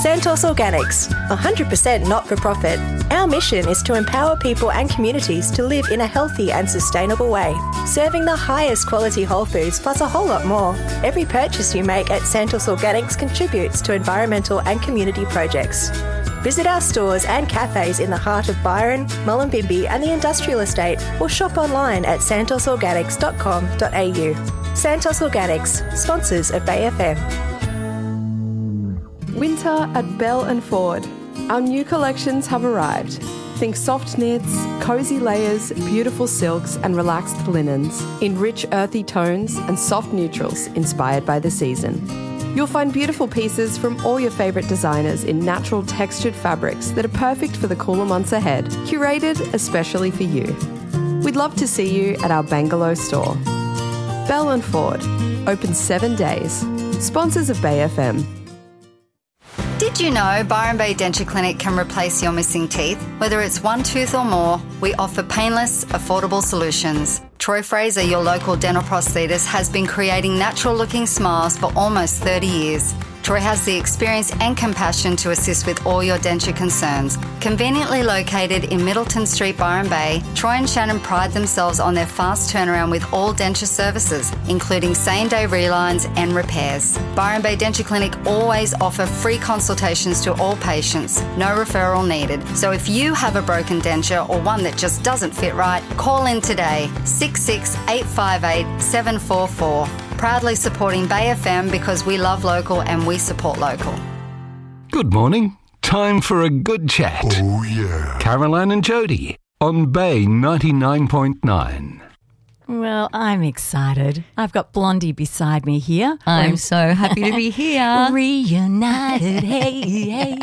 Santos Organics, 100% not-for-profit. Our mission is to empower people and communities to live in a healthy and sustainable way, serving the highest quality whole foods plus a whole lot more. Every purchase you make at Santos Organics contributes to environmental and community projects. Visit our stores and cafes in the heart of Byron, Mullumbimby and the Industrial Estate, or shop online at santosorganics.com.au. Santos Organics, sponsors of Bay FM. Winter at Bell and Ford. Our new collections have arrived. Think soft knits, cosy layers, beautiful silks and relaxed linens in rich earthy tones and soft neutrals inspired by the season. You'll find beautiful pieces from all your favourite designers in natural textured fabrics that are perfect for the cooler months ahead, curated especially for you. We'd love to see you at our Bangalow store. Bell and Ford, open 7 days. Sponsors of Bay FM. Did you know Byron Bay Denture Clinic can replace your missing teeth? Whether it's one tooth or more, we offer painless, affordable solutions. Troy Fraser, your local dental prosthetist, has been creating natural-looking smiles for almost 30 years. Troy has the experience and compassion to assist with all your denture concerns. Conveniently located in Middleton Street, Byron Bay, Troy and Shannon pride themselves on their fast turnaround with all denture services, including same-day relines and repairs. Byron Bay Denture Clinic always offer free consultations to all patients, no referral needed. So if you have a broken denture or one that just doesn't fit right, call in today, 858 744. Proudly supporting Bay FM because we love local and we support local. Good morning. Time for a good chat. Oh, yeah. Caroline and Jody on Bay 99.9. Well, I'm excited. I've got Blondie beside me here. I'm so happy to be here. Reunited, hey, hey.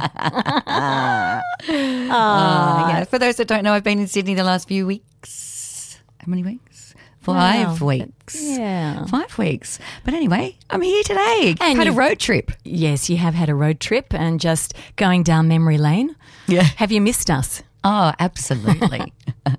Yeah. For those that don't know, I've been in Sydney the last few weeks. How many weeks? 5 weeks. Yeah. 5 weeks. But anyway, I'm here today. And had a road trip. Yes, you have had a road trip and just going down memory lane. Yeah. Have you missed us? Oh, absolutely.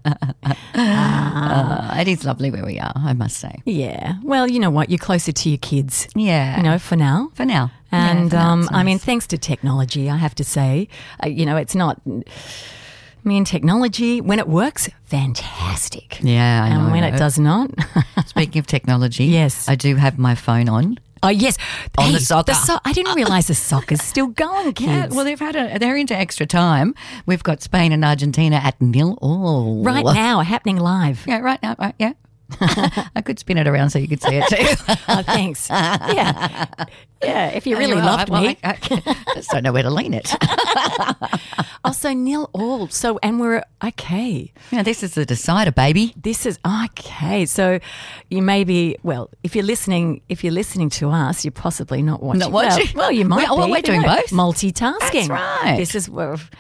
It is lovely where we are, I must say. Yeah. Well, you know what? You're closer to your kids. Yeah. You know, for now. For now. And, yeah, for now, it's I mean, nice. thanks to technology, I have to say, it's not... Me and technology, when it works, fantastic. Yeah, I know. And when it does not. Speaking of technology, yes, I do have my phone on. Oh, yes. On the soccer. I didn't realise the soccer's still going, kids. Yeah, well, they're into extra time. We've got Spain and Argentina at 0-0. Right now, happening live. Yeah, right now, right, yeah. I could spin it around so you could see it too. Oh, thanks. Yeah. Yeah, if you really loved me. I just don't know where to lean it. So 0-0. So, and we're okay. Yeah, this is the decider, baby. This is okay. So you may be, well, if you're listening to us, you're possibly not watching. Not watching. Well, you might be. We're doing both. Multitasking. That's right. This is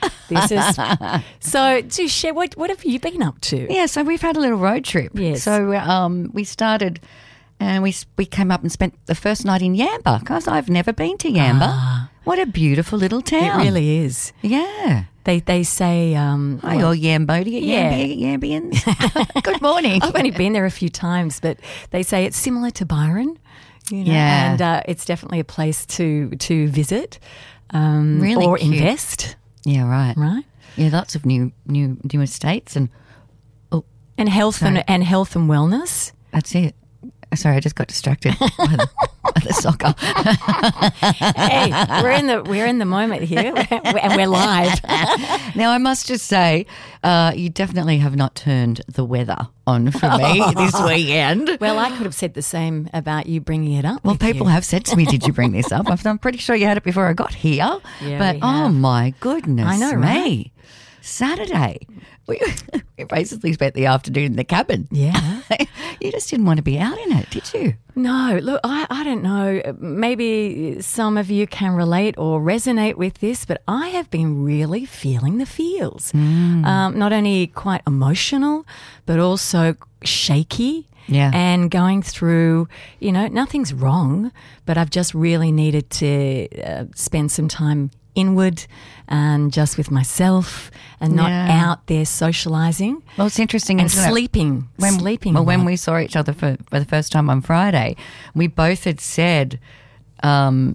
so do share what have you been up to? Yeah, so we've had a little road trip. Yes. So we started and we came up and spent the first night in Yamba because I've never been to Yamba. What a beautiful little town. It really is. Yeah. They say... Hi, all Yambians. Good morning. I've only been there a few times, but they say it's similar to Byron. You know, yeah. And it's definitely a place to visit really or cute. Invest. Yeah, right. Right? Yeah, lots of new estates and health and wellness. That's it. Sorry, I just got distracted by the soccer. Hey, we're in the moment here, and we're live. Now, I must just say, you definitely have not turned the weather on for me this weekend. Well, I could have said the same about you bringing it up. Well, people have said to me, "Did you bring this up?" I'm pretty sure you had it before I got here. Yeah, but oh my goodness, I know, me. right? Saturday, we basically spent the afternoon in the cabin. Yeah. You just didn't want to be out in it, did you? No, look, I don't know. Maybe some of you can relate or resonate with this, but I have been really feeling the feels. Not only quite emotional, but also shaky. Yeah. And going through, nothing's wrong, but I've just really needed to spend some time inward and just with myself and not out there socialising. Well, it's interesting, and isn't it? sleeping. Well, when we saw each other for the first time on Friday, we both had said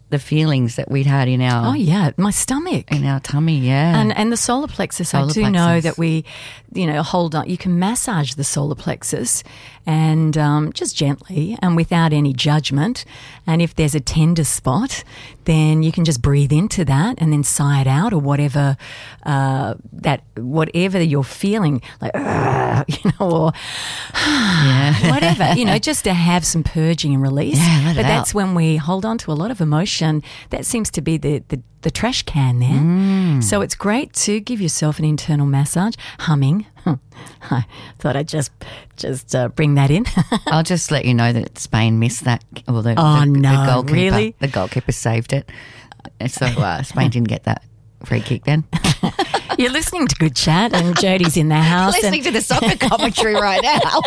the feelings that we'd had in our Oh, yeah, my stomach. in our tummy. Yeah, And the solar plexus, I do know that we, hold on. You can massage the solar plexus and just gently and without any judgment. And if there's a tender spot, then you can just breathe into that and then sigh it out, or whatever whatever you're feeling, like or whatever, just to have some purging and release. Yeah, let it but that's out. when we hold on to a lot of emotion. That seems to be the trash can there. So it's great to give yourself an internal massage. Humming. I thought I'd just bring that in. I'll just let you know that Spain missed that. Well, the goalkeeper, really? The goalkeeper saved it. So Spain didn't get that free kick then. You're listening to Good Chat, and Jodie's in the house. Listening to the soccer commentary right now.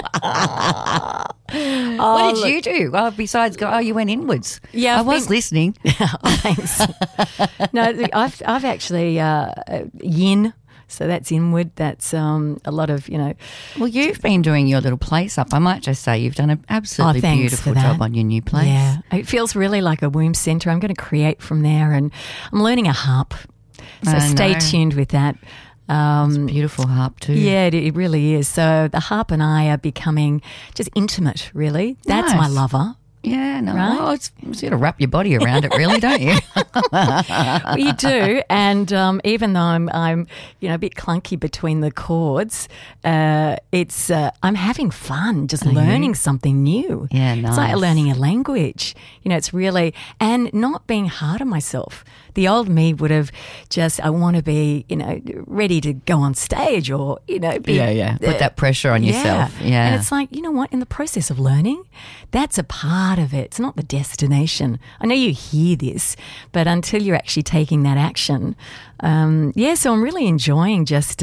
What did you do? Well, besides you went inwards. Yeah, I was listening. Thanks. No, I've actually yin. So that's inward. That's a lot of, Well, you've been doing your little place up. I might just say you've done an absolutely thanks beautiful for that. job on your new place. Yeah, it feels really like a womb centre. I'm going to create from there, and I'm learning a harp. So I stay know. tuned with that. It's a beautiful harp too. Yeah, it really is. So the harp and I are becoming just intimate, really. That's my Nice. lover. Yeah, no. Right? Oh, it's you got to wrap your body around it, really, don't you? Well, you do, and even though I'm a bit clunky between the chords, it's I'm having fun, just learning something new. Yeah, It's like nice. learning a language. It's really, and not being hard on myself. The old me would have just, I want to be, ready to go on stage, or be, Put that pressure on yourself. Yeah. And it's like, you know what? In the process of learning, that's a part of it. It's not the destination. I know you hear this, but until you're actually taking that action, so I'm really enjoying just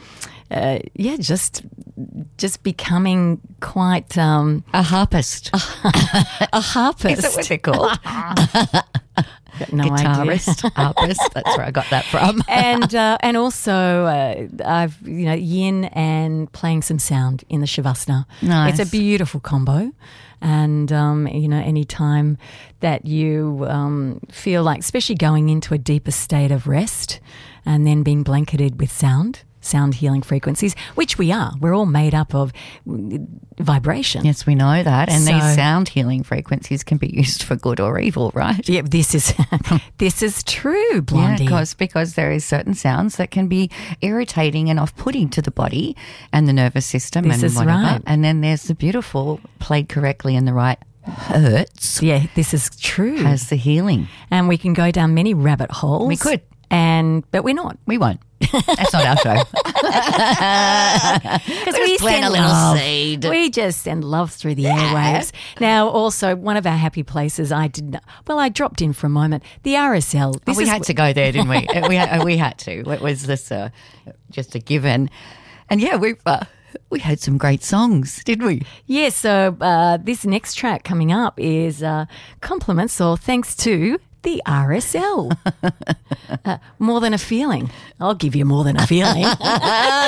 becoming quite a harpist. a harpist. Is that what they're called? Got no idea. Guitarist, harpist. That's where I got that from. and also I've yin and playing some sound in the Shavasana. Nice. It's a beautiful combo, and any time that you feel like, especially going into a deeper state of rest, and then being blanketed with sound healing frequencies, which we are. We're all made up of vibration. Yes, we know that. And So- these sound healing frequencies can be used for good or evil, right? Yeah, this is true, Blondie. Yeah, because there is certain sounds that can be irritating and off-putting to the body and the nervous system This and is whatever. right. And then there's the beautiful, played correctly in the right hertz, Yeah, this is true. has the healing. And we can go down many rabbit holes. We could. But we're not. We won't. That's not our show. Because we plant send a little love. seed. We just send love through the airwaves. Now, also, one of our happy places, I dropped in for a moment, the RSL. We had to go there, didn't we? we had to. It was just a given. And yeah, we had some great songs, didn't we? Yeah, so this next track coming up is compliments or thanks to the RSL. More Than a Feeling. I'll give you More Than a Feeling.